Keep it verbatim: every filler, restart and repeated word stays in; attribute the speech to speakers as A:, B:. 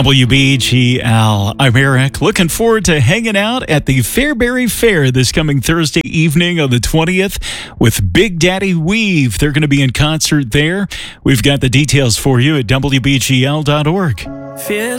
A: W B G L. I'm Eric. Looking forward to hanging out at the Fairbury Fair this coming Thursday evening on the twentieth with Big Daddy Weave. They're going to be in concert there. We've got the details for you at W B G L dot org.
B: Fears